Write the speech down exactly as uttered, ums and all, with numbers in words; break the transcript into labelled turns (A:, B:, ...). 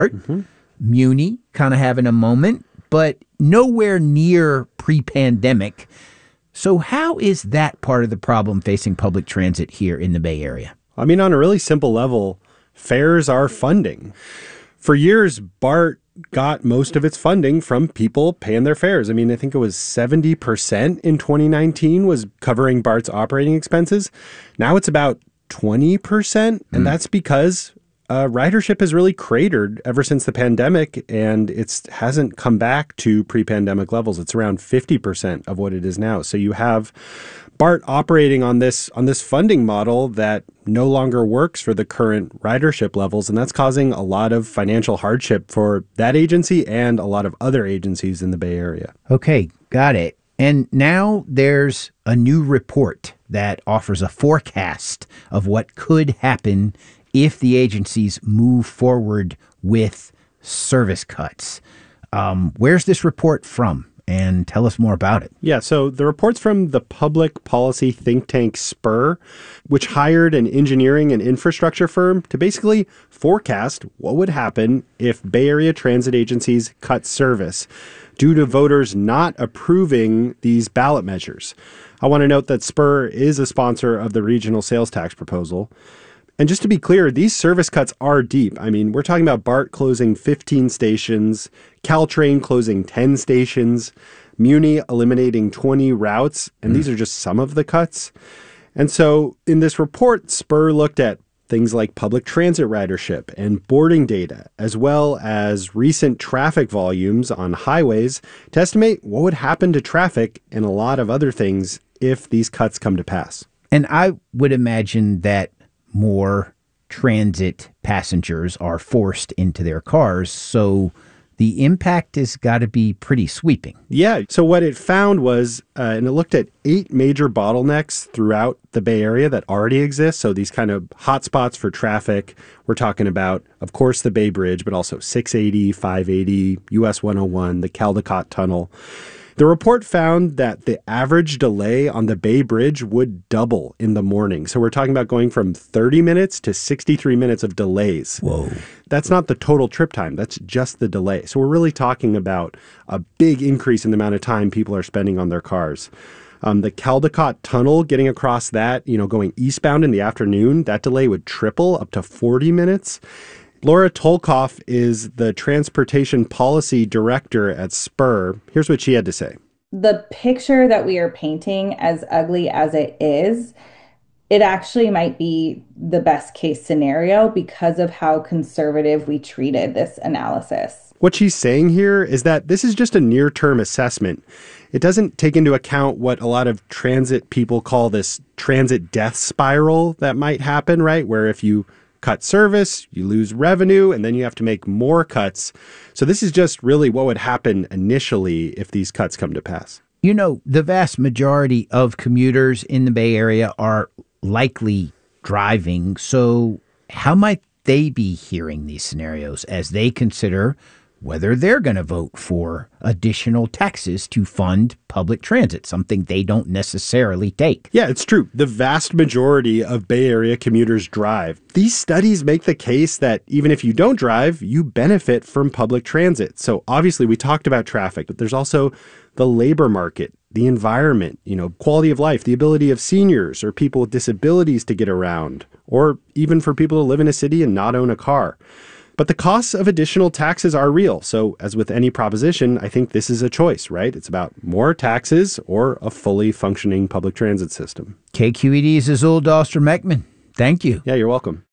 A: Mm-hmm.
B: Muni kind of having a moment, but nowhere near pre-pandemic. So how is that part of the problem facing public transit here in the Bay Area?
A: I mean, on a really simple level, fares are funding. For years, BART got most of its funding from people paying their fares. I mean, I think it was seventy percent in twenty nineteen was covering BART's operating expenses. Now it's about twenty percent, and mm. that's because uh, ridership has really cratered ever since the pandemic, and it hasn't come back to pre-pandemic levels. It's around fifty percent of what it is now. So you have BART operating on this on this funding model that no longer works for the current ridership levels, and that's causing a lot of financial hardship for that agency and a lot of other agencies in the Bay Area.
B: Okay, got it. And now there's a new report that offers a forecast of what could happen if the agencies move forward with service cuts. Um, where's this report from? And tell us more about it.
A: Yeah, so the report's from the public policy think tank Spur, which hired an engineering and infrastructure firm to basically forecast what would happen if Bay Area transit agencies cut service due to voters not approving these ballot measures. I want to note that Spur is a sponsor of the regional sales tax proposal. And just to be clear, these service cuts are deep. I mean, we're talking about BART closing fifteen stations, Caltrain closing ten stations, Muni eliminating twenty routes, and mm. these are just some of the cuts. And so in this report, Spur looked at things like public transit ridership and boarding data, as well as recent traffic volumes on highways to estimate what would happen to traffic and a lot of other things if these cuts come to pass.
B: And I would imagine that more transit passengers are forced into their cars, so the impact has got to be pretty sweeping.
A: Yeah. So what it found was, uh, and it looked at eight major bottlenecks throughout the Bay Area that already exist. So these kind of hotspots for traffic. We're talking about, of course, the Bay Bridge, but also six eighty, five eighty, U S one oh one, the Caldecott Tunnel. The report found that the average delay on the Bay Bridge would double in the morning. So we're talking about going from thirty minutes to sixty-three minutes of delays.
B: Whoa.
A: That's not the total trip time. That's just the delay. So we're really talking about a big increase in the amount of time people are spending on their cars. Um, the Caldecott Tunnel, getting across that, you know, going eastbound in the afternoon, that delay would triple up to forty minutes. Laura Tolkoff is the Transportation Policy Director at Spur. Here's what she had to say.
C: The picture that we are painting, as ugly as it is, it actually might be the best case scenario because of how conservative we treated this analysis.
A: What she's saying here is that this is just a near-term assessment. It doesn't take into account what a lot of transit people call this transit death spiral that might happen, right? Where if you cut service, you lose revenue, and then you have to make more cuts. So this is just really what would happen initially if these cuts come to pass.
B: You know, the vast majority of commuters in the Bay Area are likely driving. So how might they be hearing these scenarios as they consider whether they're going to vote for additional taxes to fund public transit, something they don't necessarily take?
A: Yeah, it's true. The vast majority of Bay Area commuters drive. These studies make the case that even if you don't drive, you benefit from public transit. So obviously we talked about traffic, but there's also the labor market, the environment, you know, quality of life, the ability of seniors or people with disabilities to get around, or even for people to live in a city and not own a car. But the costs of additional taxes are real. So as with any proposition, I think this is a choice, right? It's about more taxes or a fully functioning public transit system.
B: K Q E D's Azul Doster-Meckman. Thank you.
A: Yeah, you're welcome.